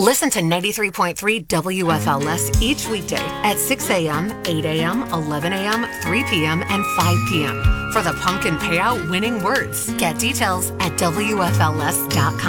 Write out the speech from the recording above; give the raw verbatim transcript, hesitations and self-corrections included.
Listen to ninety-three point three W F L S each weekday at six a.m., eight a.m., eleven a.m., three p.m., and five p.m. for the Pumpkin Payout winning words. Get details at W F L S dot com.